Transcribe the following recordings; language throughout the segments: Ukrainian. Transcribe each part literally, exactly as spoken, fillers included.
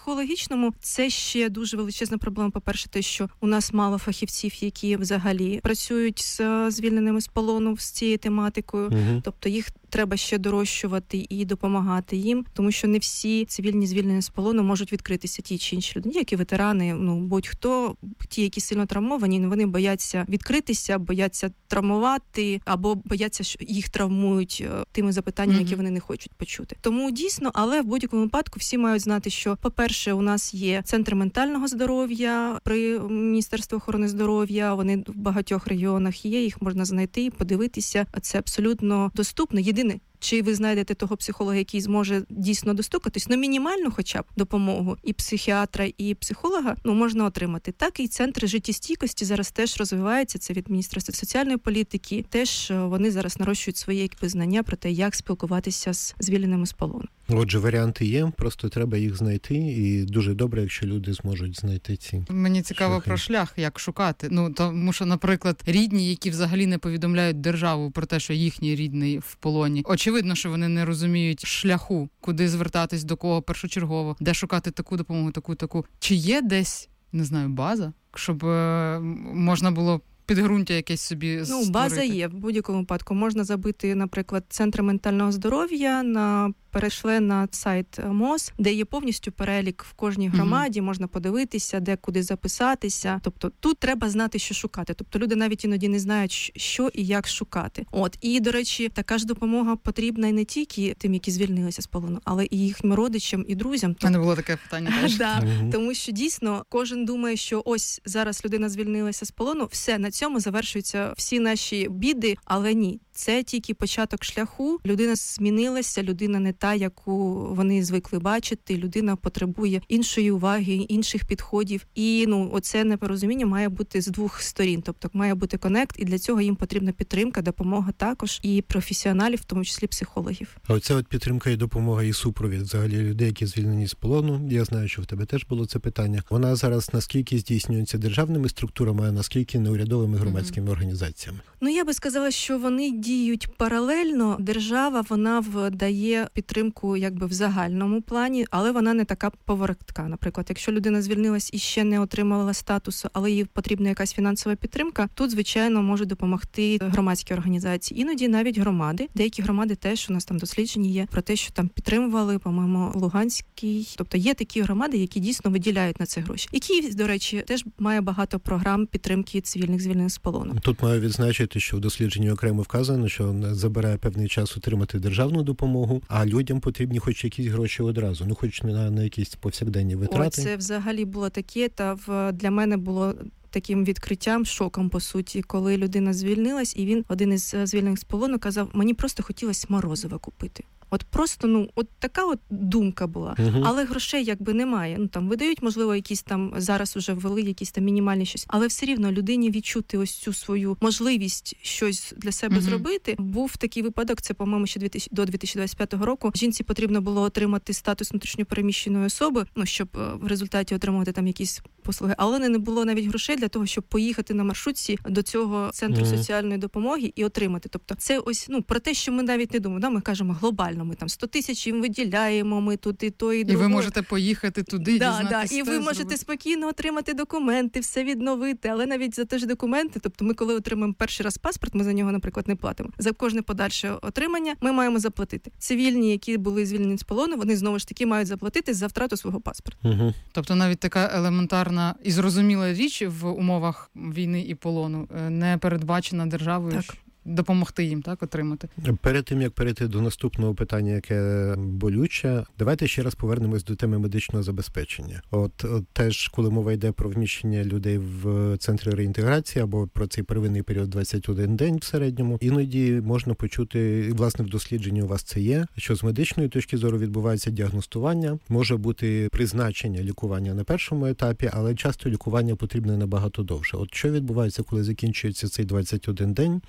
психологічному це ще дуже величезна проблема. По-перше, те, що у нас мало фахівців, які взагалі працюють з звільненими з полону з цією тематикою. Угу. Тобто їх треба ще дорощувати і допомагати їм, тому що не всі цивільні звільнені з полону можуть відкритися ті чи інші люди, які ветерани, ну будь-хто, ті, які сильно травмовані, вони бояться відкритися, бояться травмувати або бояться, що їх травмують тими запитаннями, mm-hmm. які вони не хочуть почути. Тому дійсно, але в будь-якому випадку всі мають знати, що, по-перше, у нас є центр ментального здоров'я при Міністерстві охорони здоров'я, вони в багатьох регіонах є, їх можна знайти, подивитися, це абсолютно доступно. Єдине, чи ви знайдете того психолога, який зможе дійсно достукатись, ну мінімальну хоча б допомогу і психіатра, і психолога, ну можна отримати. Так і центри життєстійкості зараз теж розвиваються, це від Міністерства соціальної політики, теж вони зараз нарощують свої якби знання про те, як спілкуватися з звільненими з полону. Отже, варіанти є, просто треба їх знайти, і дуже добре, якщо люди зможуть знайти ці. Мені цікаво шляхи. Про шлях, як шукати. Ну, тому що, наприклад, рідні, які взагалі не повідомляють державу про те, що їхній рідний в полоні, очевидно, що вони не розуміють шляху, куди звертатись, до кого першочергово, де шукати таку допомогу, таку, таку. Чи є десь, не знаю, база, щоб е- можна було підґрунтя якесь собі ну, створити? База є. В будь-якому випадку можна забити, наприклад, центри ментального здоров'я на перейшли на сайт МОЗ, де є повністю перелік в кожній громаді, mm-hmm. можна подивитися, де куди записатися. Тобто тут треба знати, що шукати. Тобто люди навіть іноді не знають, що і як шукати. От. І, до речі, така ж допомога потрібна і не тільки тим, які звільнилися з полону, але і їхнім родичам і друзям. У мене було таке питання теж. Да, mm-hmm. Тому що дійсно кожен думає, що ось зараз людина звільнилася з полону, все, на цьому завершуються всі наші біди, але ні. Це тільки початок шляху. Людина змінилася, людина не та, яку вони звикли бачити. Людина потребує іншої уваги, інших підходів. І ну, оце непорозуміння має бути з двох сторін. Тобто має бути конект, і для цього їм потрібна підтримка, допомога також і професіоналів, в тому числі психологів. А оця от підтримка і допомога, і супровід взагалі людей, які звільнені з полону. Я знаю, що в тебе теж було це питання. Вона зараз наскільки здійснюється державними структурами, а наскільки неурядовими громадськими mm-hmm. організаціями? Ну, я би сказала, що вони діють паралельно. Держава, вона дає підтримку якби в загальному плані, але вона не така поворотка. Наприклад, якщо людина звільнилась і ще не отримала статусу, але їй потрібна якась фінансова підтримка, тут, звичайно, можуть допомогти громадські організації. Іноді навіть громади. Деякі громади теж, у нас там дослідження є про те, що там підтримували, по-моєму, Луганський. Тобто є такі громади, які дійсно виділяють на це гроші. І Київ, до речі, теж має багато програм підтримки цивільних звільнених з полону. Тут маю відзначити, що в дослідженні окремо вказано, що забирає певний час отримати державну допомогу, а людям потрібні хоч якісь гроші одразу, ну хоч на, на якісь повсякденні витрати. О, це взагалі було таке, та в, для мене було таким відкриттям, шоком, по суті, коли людина звільнилась, і він, один із звільнених з полону, казав, мені просто хотілося морозива купити. От просто, ну, от така от думка була. Uh-huh. Але грошей якби немає. Ну, там видають, можливо, якісь там, зараз уже ввели якісь там мінімальні щось. Але все рівно людині відчути ось цю свою можливість щось для себе uh-huh. зробити. Був такий випадок, це, по-моєму, ще до дві тисячі двадцять п'ятого року. Жінці потрібно було отримати статус внутрішньопереміщеної особи, ну, щоб в результаті отримувати там якісь послуги. Але не було навіть грошей для того, щоб поїхати на маршрутці до цього центру uh-huh. соціальної допомоги і отримати. Тобто це ось, ну, про те, що ми навіть не думаємо. Да? Ми кажемо глобально. Ми там сто тисяч їм виділяємо, ми тут і то, і друге. І ви можете поїхати туди, да, дізнатися. Да. І ви можете зробити. Спокійно отримати документи, все відновити, але навіть за те ж документи, тобто ми коли отримаємо перший раз паспорт, ми за нього, наприклад, не платимо. За кожне подальше отримання ми маємо заплатити. Цивільні, які були звільнені з полону, вони знову ж таки мають заплатити за втрату свого паспорта. Угу. Тобто навіть така елементарна і зрозуміла річ в умовах війни і полону не передбачена державою. Так. Допомогти їм, так, отримати. Перед тим, як перейти до наступного питання, яке болюче, давайте ще раз повернемось до теми медичного забезпечення. От, от теж, коли мова йде про вміщення людей в центрі реінтеграції або про цей первинний період двадцять один день в середньому, іноді можна почути, і власне в дослідженні у вас це є, що з медичної точки зору відбувається діагностування, може бути призначення лікування на першому етапі, але часто лікування потрібне набагато довше. От що відбувається, коли закінчується цей двадцять один день, і чи люди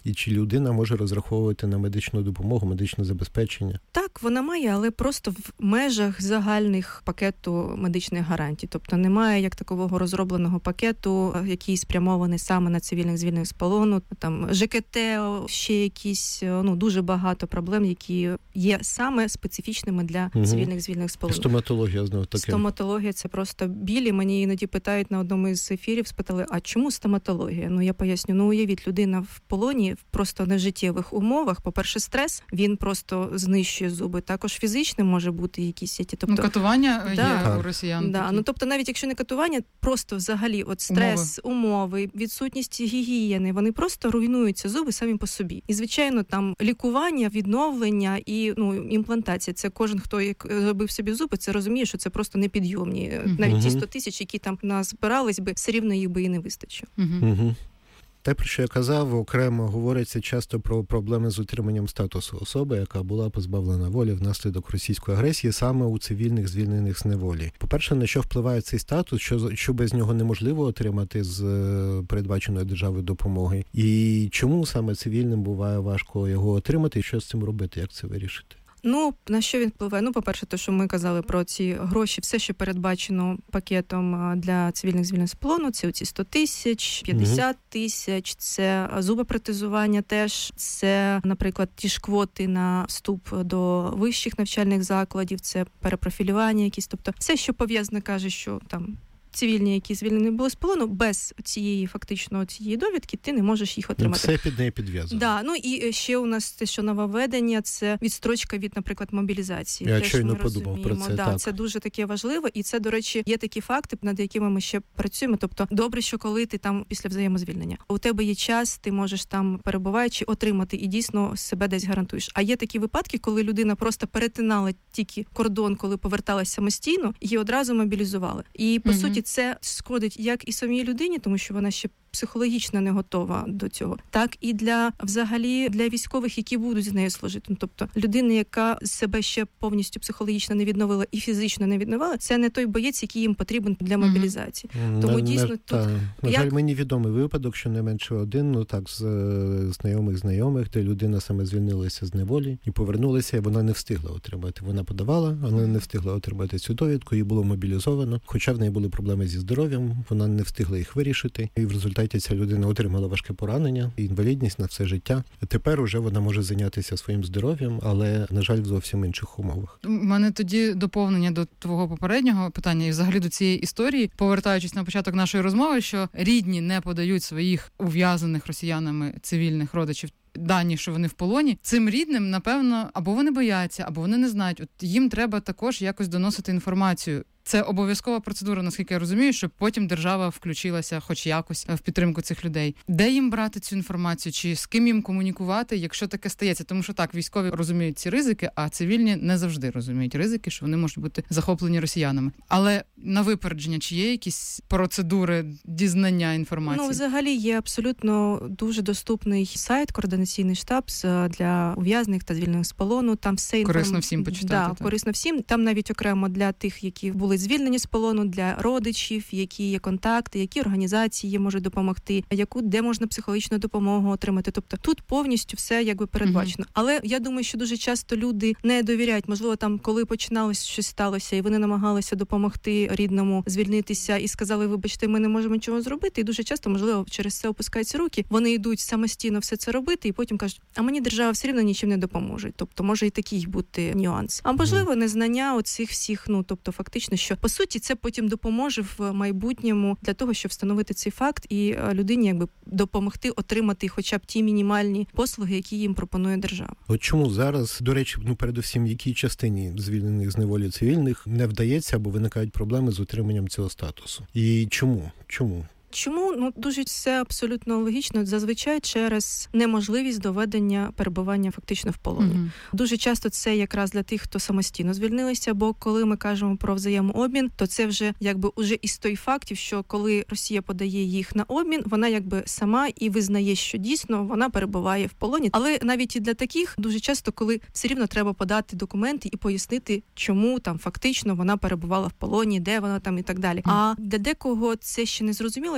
людина може розраховувати на медичну допомогу, медичне забезпечення? Так, вона має, але просто в межах загальних пакету медичних гарантій. Тобто немає як такового розробленого пакету, який спрямований саме на цивільних звільнених з полону. Там ЖКТ, ще якісь, ну, дуже багато проблем, які є саме специфічними для угу. цивільних звільнених з полону. Стоматологія знову таки. Стоматологія – це просто білі. Мені іноді питають на одному із ефірів, спитали, а чому стоматологія? Ну, я поясню, ну, уявіть, людина в полоні в просто нежиттєвих умовах. По-перше, стрес, він просто знищує зуби. Також фізично може бути якісь... Тобто, ну, катування да, є у росіян. Да, ну, тобто, навіть якщо не катування, просто взагалі от стрес, умови, умови відсутність гігієни, вони просто руйнуються зуби самі по собі. І, звичайно, там лікування, відновлення і, ну, імплантація. Це кожен, хто як зробив собі зуби, це розуміє, що це просто непідйомні. Uh-huh. Навіть ті сто тисяч, які там назбирались би, все рівно їх би і не вистачило. Uh-huh. Uh-huh. Те, про що я казав, окремо говориться часто про проблеми з утриманням статусу особи, яка була позбавлена волі внаслідок російської агресії саме у цивільних звільнених з неволі. По-перше, на що впливає цей статус, що, що без нього неможливо отримати з передбаченої державою допомоги. І чому саме цивільним буває важко його отримати, і що з цим робити, як це вирішити? Ну, на що він впливає? Ну, по-перше, те, що ми казали про ці гроші, все, що передбачено пакетом для цивільних звільнених з полону, це оці сто тисяч, п'ятдесят тисяч, це зубопротезування теж, це, наприклад, ті ж квоти на вступ до вищих навчальних закладів, це перепрофілювання якісь, тобто все, що пов'язане, каже, що там цивільні, які звільнені були з полону, без цієї фактично цієї довідки ти не можеш їх отримати. Все під неї підв'язано. Да, ну і ще у нас те, що нововведення, це відстрочка від, наприклад, мобілізації. Я те, щойно ми подумав розуміємо. про це. Да, так. Це дуже таке важливо, і це, до речі, є такі факти, над якими ми ще працюємо. Тобто, добре, що коли ти там після взаємозвільнення, у тебе є час, ти можеш там, перебуваючи, отримати і дійсно себе десь гарантуєш. А є такі випадки, коли людина просто перетинала тільки кордон, коли поверталась самостійно, її одразу мобілізували. І, по mm-hmm. суті, це шкодить як і самій людині, тому що вона ще психологічно не готова до цього, так і для взагалі для військових, які будуть з нею служити. Ну, тобто людина, яка себе ще повністю психологічно не відновила і фізично не відновила, це не той боєць, який їм потрібен для мобілізації. Mm-hmm. Тому не, дійсно не, тут... Та. На як... жаль, мені відомий випадок, що не менше один, ну так, з знайомих-знайомих, де людина саме звільнилася з неволі і повернулася, і вона не встигла отримати. Вона подавала, але не встигла отримати цю довідку, її було мобілізовано. Хоча в неї були проблеми зі здоров'ям, вона не встигла їх вирішити. І в результаті ця людина отримала важке поранення, інвалідність на все життя. Тепер уже вона може зайнятися своїм здоров'ям, але, на жаль, в зовсім інших умовах. У мене тоді доповнення до твого попереднього питання і взагалі до цієї історії, повертаючись на початок нашої розмови, що рідні не подають своїх ув'язаних росіянами цивільних родичів дані, що вони в полоні, цим рідним, напевно, або вони бояться, або вони не знають. От їм треба також якось доносити інформацію. Це обов'язкова процедура, наскільки я розумію, щоб потім держава включилася хоч якось в підтримку цих людей. Де їм брати цю інформацію? Чи з ким їм комунікувати, якщо таке стається? Тому що так, військові розуміють ці ризики, а цивільні не завжди розуміють ризики, що вони можуть бути захоплені росіянами. Але на випередження, чи є якісь процедури дізнання інформації? Ну, взагалі є абсолютно дуже доступний сайт, координаційний штаб для ув'язнених та звільнених з полону. Там все інформ... Корисно всім почитати. Да, так. корисно всім. Там навіть окремо для тих, які були звільнені з полону, для родичів, які є контакти, які організації можуть допомогти, яку де можна психологічну допомогу отримати. Тобто тут повністю все якби передбачено. Mm-hmm. Але я думаю, що дуже часто люди не довіряють. Можливо, там, коли починалось щось сталося, і вони намагалися допомогти рідному звільнитися і сказали, вибачте, ми не можемо нічого зробити. І дуже часто, можливо, через це опускаються руки. Вони йдуть самостійно все це робити, і потім кажуть, а мені держава все рівно нічим не допоможе. Тобто може і такий бути нюанс. А можливо, незнання оцих всіх, ну тобто фактично, що по суті це потім допоможе в майбутньому для того, щоб встановити цей факт і людині якби допомогти отримати хоча б ті мінімальні послуги, які їм пропонує держава. От чому зараз, до речі, ну передусім, в якій частині звільнених з неволі цивільних не вдається або виникають проблеми з утриманням цього статусу? І чому? Чому? Чому? Ну, дуже все абсолютно логічно. Зазвичай через неможливість доведення перебування фактично в полоні. Mm-hmm. Дуже часто це якраз для тих, хто самостійно звільнилися, бо коли ми кажемо про взаємообмін, то це вже якби уже із той фактів, що коли Росія подає їх на обмін, вона якби сама і визнає, що дійсно вона перебуває в полоні. Але навіть і для таких дуже часто, коли все рівно треба подати документи і пояснити, чому там фактично вона перебувала в полоні, де вона там і так далі. Mm-hmm. А для декого це ще не зрозуміло, і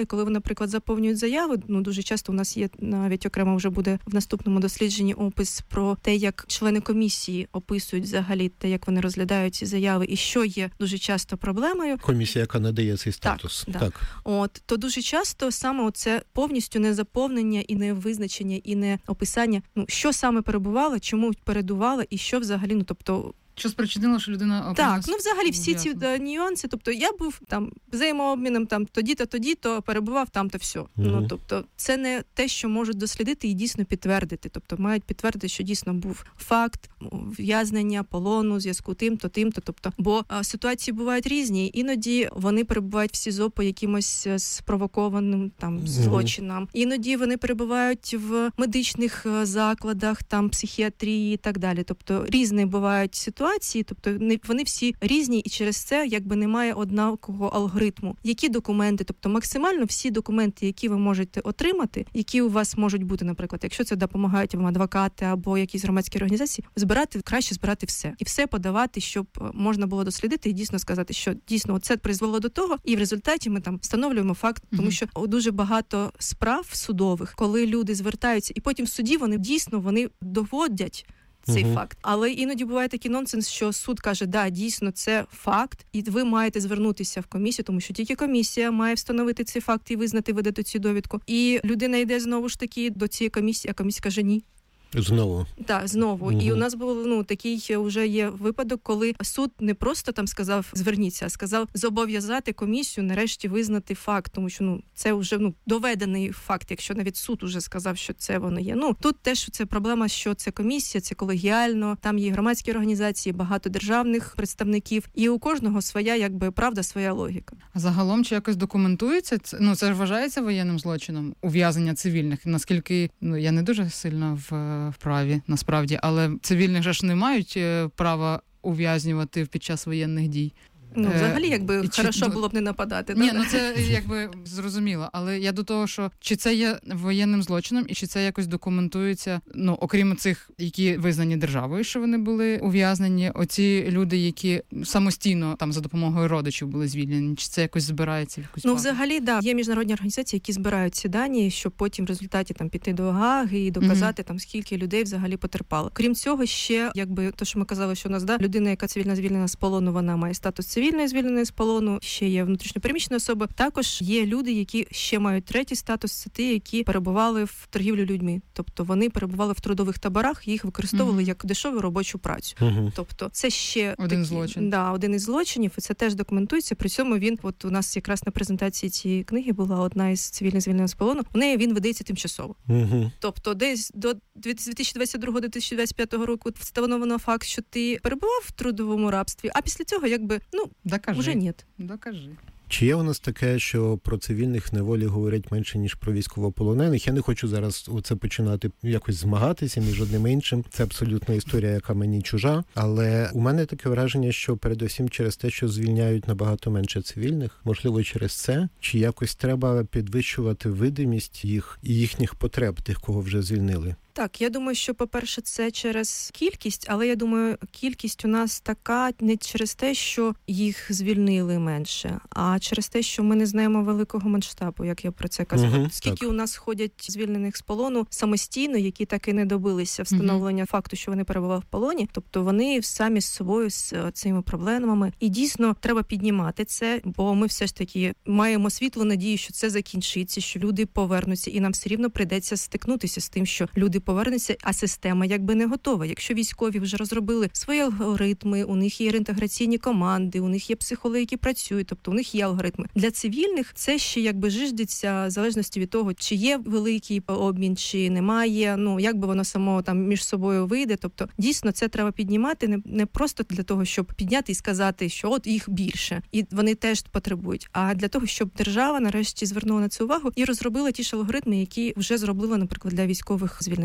коли ви, наприклад, заповнюють заяви, ну дуже часто у нас є навіть окремо вже буде в наступному дослідженні опис про те, як члени комісії описують взагалі те, як вони розглядають ці заяви, і що є дуже часто проблемою. Комісія, яка надає цей статус. Так, так. так. От, то дуже часто саме оце повністю не заповнення і не визначення, і не описання, ну, що саме перебувало, чому передувало, і що взагалі, ну, тобто, що спричинило, що людина... Так, ну взагалі всі ці да, нюанси, тобто я був там взаємообміном там тоді-то, тоді-то, перебував там-то все. Mm-hmm. Ну, тобто це не те, що можуть дослідити і дійсно підтвердити. Тобто мають підтвердити, що дійсно був факт в'язнення, полону, зв'язку тим-то, тим-то. Тобто, бо а, ситуації бувають різні, іноді вони перебувають в СІЗО по якимось спровокованим там злочинам. Mm-hmm. Іноді вони перебувають в медичних закладах, там психіатрії і так далі. Тобто різні бувають ситуації. Тобто вони всі різні, і через це якби немає однакового алгоритму. Які документи, тобто максимально всі документи, які ви можете отримати, які у вас можуть бути, наприклад, якщо це допомагають вам адвокати або якісь громадські організації, збирати, краще збирати все. І все подавати, щоб можна було дослідити і дійсно сказати, що дійсно це призвело до того, і в результаті ми там встановлюємо факт, тому що дуже багато справ судових, коли люди звертаються, і потім в суді вони дійсно вони доводять цей uh-huh. факт. Але іноді буває такий нонсенс, що суд каже, да, дійсно, це факт, і ви маєте звернутися в комісію, тому що тільки комісія має встановити цей факт і визнати, видати цю довідку. І людина йде знову ж таки до цієї комісії, а комісія каже, ні. Знову. Так, знову. Угу. І у нас був, ну, такий вже є випадок, коли суд не просто там сказав зверніться, а сказав зобов'язати комісію нарешті визнати факт, тому що, ну, це вже, ну, доведений факт, якщо навіть суд уже сказав, що це воно є. Ну, тут теж це проблема, що це комісія, це колегіально, там є громадські організації, багато державних представників, і у кожного своя, якби, правда, своя логіка. А загалом чи якось документується? Ну, це ж вважається воєнним злочином, ув'язнення цивільних, наскільки, ну, я не дуже сильно в в праві, насправді, але цивільних же ж не мають права ув'язнювати під час воєнних дій. Ну, взагалі, якби і хорошо чи... було б не нападати. Ні, да? ну це якби зрозуміло, але я до того, що чи це є воєнним злочином і чи це якось документується, ну, окрім цих, які визнані державою, що вони були ув'язнені, оці люди, які самостійно там за допомогою родичів були звільнені, чи це якось збирається в якусь Ну, базу? Взагалі, да, є міжнародні організації, які збирають ці дані, щоб потім в результаті там піти до Гааги і доказати mm-hmm. там скільки людей взагалі потерпало. Крім цього, ще якби то, що ми казали, що у нас да людина, яка цивільно звільнена з полону, вона має статус цивільної звільненої з полону, ще є внутрішньопереміщені особи. Також є люди, які ще мають третій статус, це ті, які перебували в торгівлі людьми. Тобто вони перебували в трудових таборах, їх використовували mm-hmm. як дешеву робочу працю. Mm-hmm. Тобто це ще один такі, злочин. Да, один із злочинів, і це теж документується. При цьому він, от у нас якраз на презентації цієї книги була одна із цивільних звільнених з полону. У неї він видається тимчасово. Mm-hmm. Тобто десь до дві тисячі двадцять другого - дві тисячі двадцять п'ятого року встановлено факт, що ти перебував в трудовому рабстві, а після цього якби, ну, Докажи. Уже ні. Докажи. Чи є у нас таке, що про цивільних в неволі говорять менше, ніж про військовополонених? Я не хочу зараз оце починати якось змагатися між одним і іншим. Це абсолютно історія, яка мені чужа. Але у мене таке враження, що передусім через те, що звільняють набагато менше цивільних, можливо, через це, чи якось треба підвищувати видимість їх і їхніх потреб, тих, кого вже звільнили? Так, я думаю, що, по-перше, це через кількість, але я думаю, кількість у нас така не через те, що їх звільнили менше, а через те, що ми не знаємо великого масштабу, як я про це казала. Угу, Скільки так. у нас ходять звільнених з полону самостійно, які так і не добилися встановлення угу. факту, що вони перебували в полоні, тобто вони самі з собою з цими проблемами. І дійсно треба піднімати це, бо ми все ж таки маємо світлу надію, що це закінчиться, що люди повернуться, і нам все рівно прийдеться стикнутися з тим, що люди повернеться, а система якби не готова. Якщо військові вже розробили свої алгоритми, у них є реінтеграційні команди, у них є психологи, які працюють, тобто у них є алгоритми. Для цивільних це ще якби жиждеться в залежності від того, чи є великий обмін, чи немає, ну як би воно само там між собою вийде. Тобто дійсно це треба піднімати не, не просто для того, щоб підняти і сказати, що от їх більше, і вони теж потребують, а для того, щоб держава нарешті звернула на це увагу і розробила ті ж алгоритми, які вже зробила, наприклад, для військових звільнених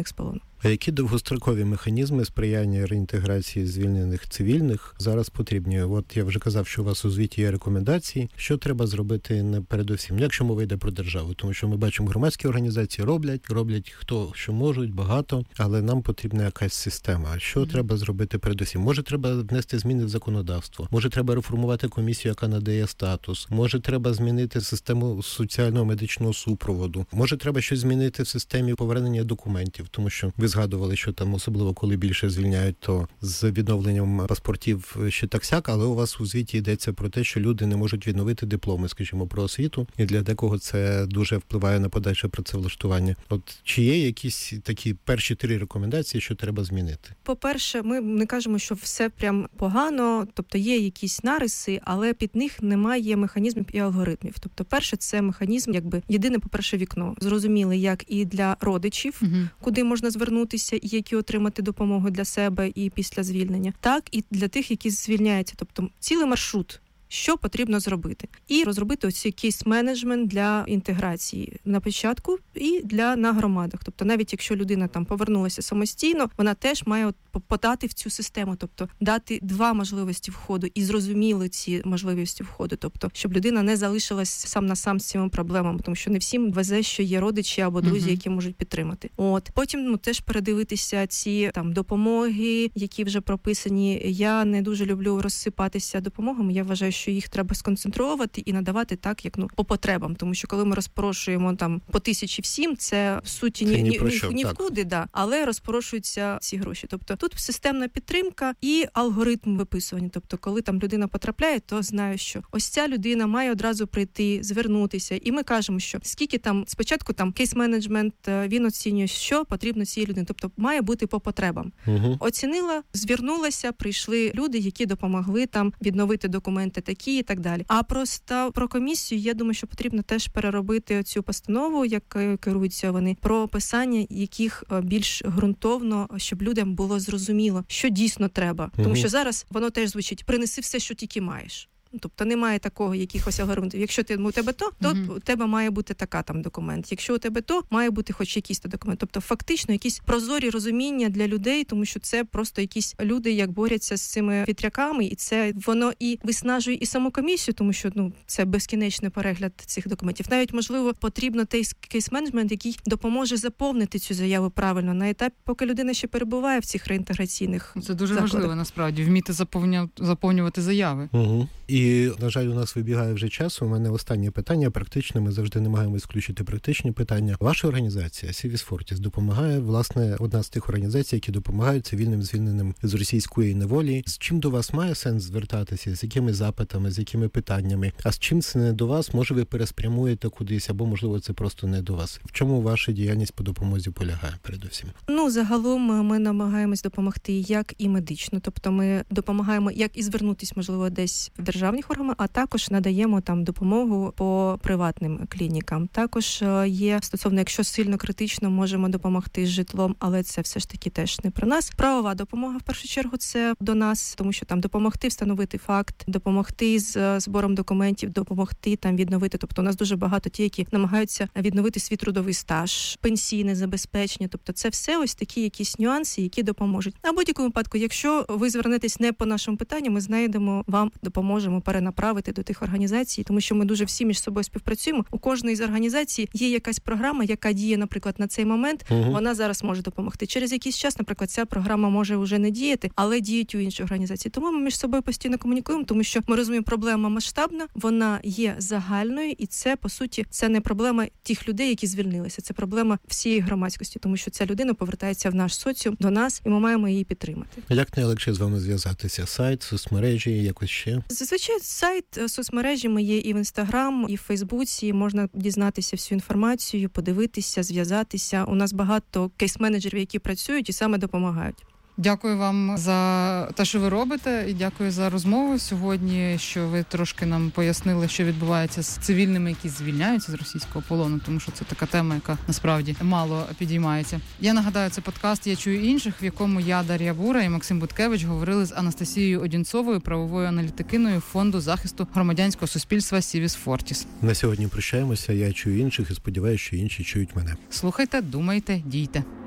звільнених з полону. А які довгострокові механізми сприяння реінтеграції звільнених цивільних зараз потрібні? От я вже казав, що у вас у звіті є рекомендації. Що треба зробити не передусім, якщо мова йде про державу? Тому що ми бачимо, громадські організації роблять, роблять хто що можуть, багато, але нам потрібна якась система. Що mm-hmm. треба зробити передусім? Може, треба внести зміни в законодавство? Може, треба реформувати комісію, яка надає статус? Може, треба змінити систему соціального медичного супроводу? Може, треба щось змінити в системі повернення документів? Тому що ви згадували, що там, особливо коли більше звільняють, то з відновленням паспортів ще так-сяк, але у вас у звіті йдеться про те, що люди не можуть відновити дипломи, скажімо, про освіту, і для декого це дуже впливає на подальше працевлаштування. От чи є якісь такі перші три рекомендації, що треба змінити? По-перше, ми не кажемо, що все прям погано, тобто є якісь нариси, але під них немає механізмів і алгоритмів. Тобто, перше, це механізм, якби єдине, по-перше, вікно. Зрозуміли, як і для родичів, угу. куди можна звернутися, і які отримати допомогу для себе і після звільнення, так і для тих, які звільняються. Тобто, цілий маршрут, що потрібно зробити. І розробити оці кейс-менеджмент для інтеграції на початку і для на громадах. Тобто навіть якщо людина там повернулася самостійно, вона теж має от подати в цю систему, тобто дати два можливості входу і зрозуміли ці можливості входу, тобто щоб людина не залишилась сам на сам з цими проблемами, тому що не всім везе, що є родичі або друзі, uh-huh. які можуть підтримати. От потім ну теж передивитися ці там допомоги, які вже прописані. Я не дуже люблю розсипатися допомогами. Я вважаю, що їх треба сконцентрувати і надавати так, як ну по потребам, тому що коли ми розпорошуємо там по тисячі всім, це в суті ні, ні, ні, ні, ні вкуди, да, але розпорошуються ці гроші. Тобто тут системна підтримка і алгоритм виписування. Тобто, коли там людина потрапляє, то знаю, що ось ця людина має одразу прийти, звернутися. І ми кажемо, що скільки там спочатку там кейс-менеджмент, він оцінює, що потрібно цій людині. Тобто, має бути по потребам. Угу. Оцінила, звернулася, прийшли люди, які допомогли там відновити документи такі і так далі. А просто про комісію, я думаю, що потрібно теж переробити цю постанову, якою керуються вони, про описання яких більш ґрунтовно, щоб людям було зрозуміло, що дійсно треба. Тому угу. що зараз воно теж звучить: принеси все, що тільки маєш. Тобто немає такого якихось алгоритмів. Якщо ти у тебе то, то uh-huh. у тебе має бути така там документ. Якщо у тебе то, має бути хоч якийсь то документ. Тобто фактично якісь прозорі розуміння для людей, тому що це просто якісь люди, як борються з цими вітряками, і це воно і виснажує і саму комісію, тому що ну це безкінечний перегляд цих документів. Навіть можливо потрібно той кейс-менеджмент, який допоможе заповнити цю заяву правильно на етапі, поки людина ще перебуває в цих реінтеграційних. Це дуже закладах. Важливо насправді вміти заповню... заповнювати заяви. Угу. І, на жаль, у нас вибігає вже час. У мене останнє питання практичне. Ми завжди намагаємось включити практичні питання. Ваша організація Civis Fortis допомагає, власне, одна з тих організацій, які допомагають цивільним звільненим з російської неволі. З чим до вас має сенс звертатися? З якими запитами, з якими питаннями? А з чим це не до вас? Може, ви переспрямуєте кудись, або, можливо, це просто не до вас? В чому ваша діяльність по допомозі полягає, передусім? Ну, загалом ми намагаємось допомогти як і медично. Тобто ми допомагаємо як і звернутися, можливо, десь в державних органах, а також надаємо там допомогу по приватним клінікам. Також є стосовно, якщо сильно критично, можемо допомогти з житлом, але це все ж таки теж не про нас. Правова допомога, в першу чергу, це до нас, тому що там допомогти встановити факт, допомогти з збором документів, допомогти там відновити. Тобто у нас дуже багато ті, які намагаються відновити свій трудовий стаж, пенсійне забезпечення. Тобто це все ось такі якісь нюанси, які допоможуть. А в будь-якому випадку, якщо ви звернетесь не по нашому питанню, ми знайдемо вам, допоможемо перенаправити до тих організацій, тому що ми дуже всі між собою співпрацюємо. У кожної з організацій є якась програма, яка діє, наприклад, на цей момент. Угу. Вона зараз може допомогти. Через якийсь час, наприклад, ця програма може вже не діяти, але діють у іншій організації. Тому ми між собою постійно комунікуємо, тому що ми розуміємо, проблема масштабна, вона є загальною, і це, по суті, це не проблема тих людей, які звільнилися. Це проблема всієї громадськості, тому що ця людина повертається в наш соціум, до нас, і ми маємо її підтримати. Як найлегше з вами зв'язатися? Сайт, соцмережі, якось ще? Зазвичай сайт, соцмережі ми є і в Інстаграм, і в Фейсбуці. Можна дізнатися всю інформацію, подивитися, зв'язатися. У нас багато кейс-менеджерів, які працюють і саме допомагають. Дякую вам за те, що ви робите, і дякую за розмову сьогодні, що ви трошки нам пояснили, що відбувається з цивільними, які звільняються з російського полону, тому що це така тема, яка насправді мало підіймається. Я нагадаю, це подкаст «Я чую інших», в якому я, Дар'я Бура і Максим Буткевич говорили з Анастасією Одінцовою, правовою аналітикиною Фонду захисту громадянського суспільства Civis Fortis. На сьогодні прощаємося. Я чую інших і сподіваюся, що інші чують мене. Слухайте, думайте, дійте.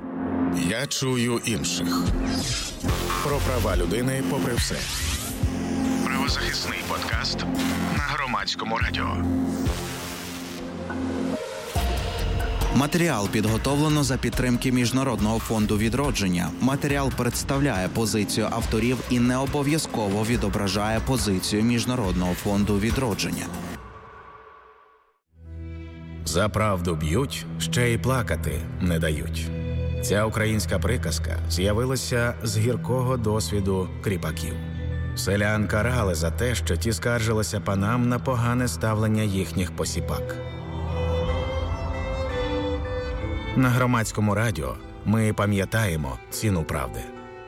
Я чую інших. Про права людини попри все. Правозахисний подкаст на Громадському радіо. Матеріал підготовлено за підтримки Міжнародного фонду відродження. Матеріал представляє позицію авторів і не обов'язково відображає позицію Міжнародного фонду відродження. За правду б'ють, ще й плакати не дають. Ця українська приказка з'явилася з гіркого досвіду кріпаків. Селян карали за те, що ті скаржилися панам на погане ставлення їхніх посіпак. На Громадському радіо ми пам'ятаємо ціну правди.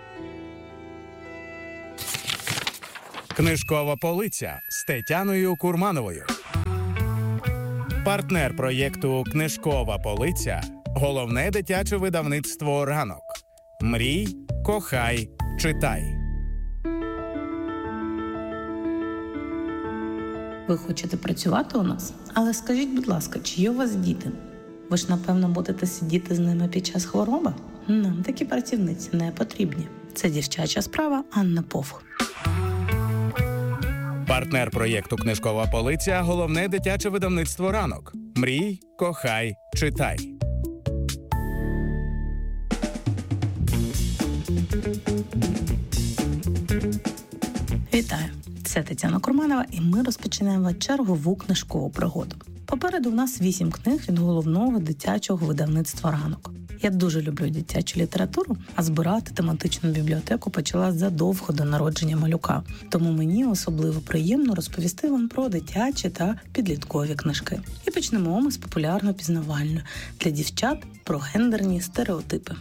Книжкова полиця з Тетяною Курмановою. Партнер проєкту «Книжкова полиця» – головне дитяче видавництво «Ранок». Мрій, кохай, читай. Ви хочете працювати у нас? Але скажіть, будь ласка, чи є у вас діти? Ви ж, напевно, будете сидіти з ними під час хвороби? Нам такі працівниці не потрібні. Це дівчача справа Анна Повх. Партнер проєкту «Книжкова полиця» – головне дитяче видавництво «Ранок». Мрій, кохай, читай. Вітаю! Це Тетяна Курманова, і ми розпочинаємо чергову книжкову пригоду. Попереду в нас вісім книг від головного дитячого видавництва «Ранок». Я дуже люблю дитячу літературу, а збирати тематичну бібліотеку почала задовго до народження малюка. Тому мені особливо приємно розповісти вам про дитячі та підліткові книжки. І почнемо ми з популярно-пізнавальної для дівчат про гендерні стереотипи.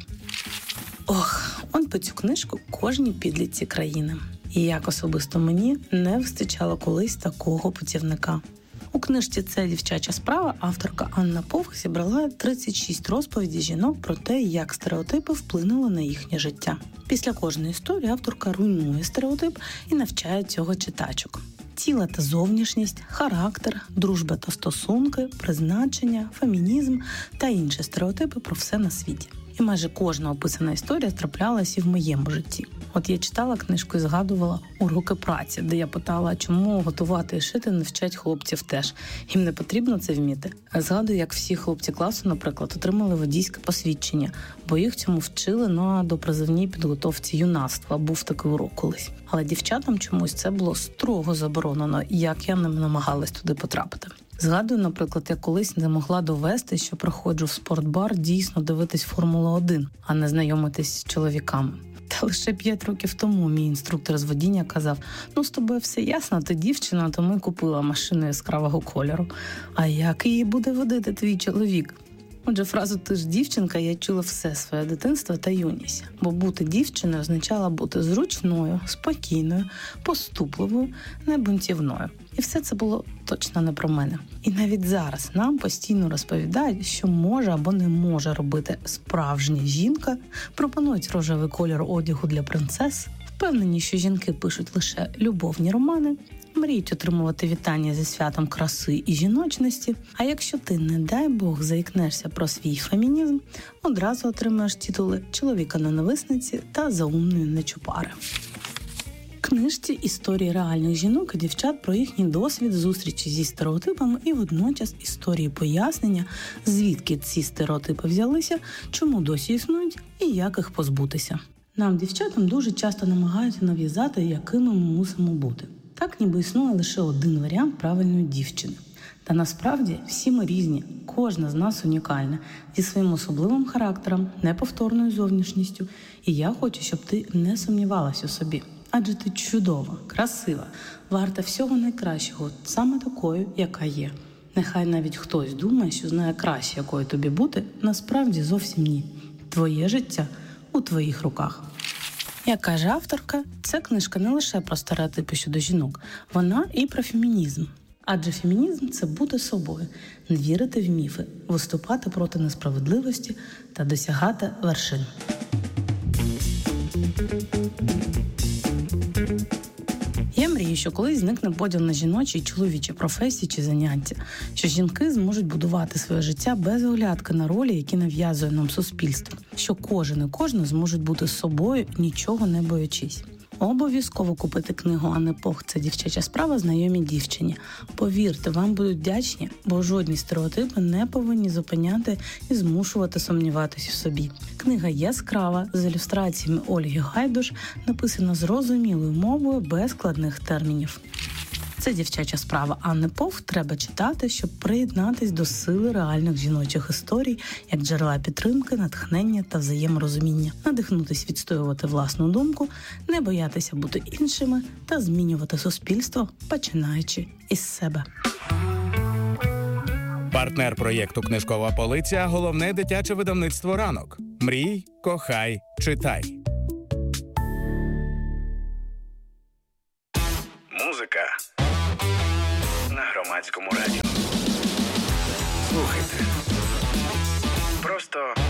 Ох, он по цю книжку кожній підлітці країни. І як особисто мені не вистачало колись такого путівника. У книжці «Це дівчача справа» авторка Анна Повх зібрала тридцять шість розповідей жінок про те, як стереотипи вплинули на їхнє життя. Після кожної історії авторка руйнує стереотип і навчає цього читачок. Тіло та зовнішність, характер, дружба та стосунки, призначення, фемінізм та інші стереотипи про все на світі. І майже кожна описана історія траплялась і в моєму житті. От я читала книжку і згадувала уроки праці, де я питала, чому готувати і шити не вчать хлопців теж. Їм не потрібно це вміти. А згадую, як всі хлопці класу, наприклад, отримали водійське посвідчення, бо їх цьому вчили на допризовній підготовці юнацтва. Був такий урок колись. Але дівчатам чомусь це було строго заборонено, як я не намагалась туди потрапити. Згадую, наприклад, я колись не могла довести, що приходжу в спортбар дійсно дивитись Формулу один, а не знайомитись з чоловіками. Та лише п'ять років тому мій інструктор з водіння казав: «Ну, з тобою все ясно, ти дівчина, то ми купила машину яскравого кольору. А як її буде водити твій чоловік?» Отже, фразу «ти ж дівчинка» я чула все своє дитинство та юність. Бо бути дівчиною означало бути зручною, спокійною, поступливою, не бунтівною. І все це було точно не про мене. І навіть зараз нам постійно розповідають, що може або не може робити справжня жінка, пропонують рожевий кольор одягу для принцес, впевнені, що жінки пишуть лише любовні романи, мріють отримувати вітання зі святом краси і жіночності, а якщо ти, не дай Бог, заікнешся про свій фемінізм, одразу отримаєш титули чоловіка-ненависниці та заумної нечупари. В книжці історії реальних жінок і дівчат про їхній досвід зустрічі зі стереотипами і водночас історії пояснення, звідки ці стереотипи взялися, чому досі існують і як їх позбутися. Нам, дівчатам, дуже часто намагаються нав'язати, якими ми мусимо бути. Так ніби існує лише один варіант правильної дівчини. Та насправді всі ми різні, кожна з нас унікальна, зі своїм особливим характером, неповторною зовнішністю. І я хочу, щоб ти не сумнівалась у собі. Адже ти чудова, красива, варта всього найкращого, саме такою, яка є. Нехай навіть хтось думає, що знає краще, якою тобі бути, насправді зовсім ні. Твоє життя у твоїх руках. Як каже авторка, ця книжка не лише про стереотипи щодо жінок, вона і про фемінізм. Адже фемінізм – це бути собою, не вірити в міфи, виступати проти несправедливості та досягати вершин. Я мрію, що колись зникне поділ на жіночі і чоловічі професії чи заняття, що жінки зможуть будувати своє життя без оглядки на ролі, які нав'язує нам суспільство, що кожен і кожна зможуть бути собою, нічого не боячись. Обов'язково купити книгу Анни Пох «Це дівчача справа. Знайомі дівчині». Повірте, вам будуть вдячні, бо жодні стереотипи не повинні зупиняти і змушувати сумніватись у собі. Книга яскрава, з ілюстраціями Ольги Гайдуш, написана зрозумілою мовою без складних термінів. «Це дівчача справа» Анни Пох треба читати, щоб приєднатись до сили реальних жіночих історій, як джерела підтримки, натхнення та взаєморозуміння, надихнутись відстоювати власну думку, не боятися бути іншими та змінювати суспільство, починаючи із себе. Партнер проєкту «Книжкова полиця» – головне дитяче видавництво «Ранок». Мрій, кохай, читай. Музика на Громадському радіо. Слухайте. Просто